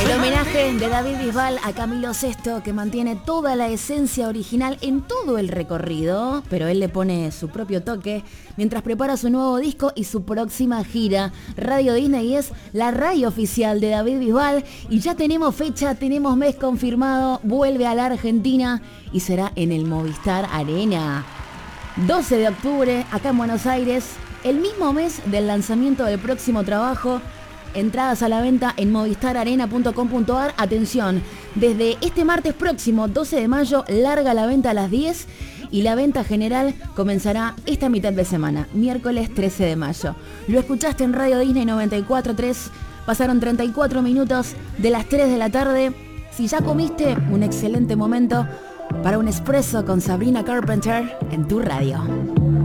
El homenaje de David Bisbal a Camilo Sesto, que mantiene toda la esencia original en todo el recorrido, pero él le pone su propio toque mientras prepara su nuevo disco y su próxima gira. Radio Disney es la radio oficial de David Bisbal y ya tenemos fecha, tenemos mes confirmado, vuelve a la Argentina y será en el Movistar Arena. 12 de octubre, acá en Buenos Aires, el mismo mes del lanzamiento del próximo trabajo. Entradas a la venta en movistararena.com.ar. Atención, desde este martes próximo, 12 de mayo, larga la venta a las 10 y la venta general comenzará esta mitad de semana, miércoles 13 de mayo. Lo escuchaste en Radio Disney 94.3, pasaron 34 minutos de las 3 de la tarde. Si ya comiste, un excelente momento para un espresso con Sabrina Carpenter en tu radio.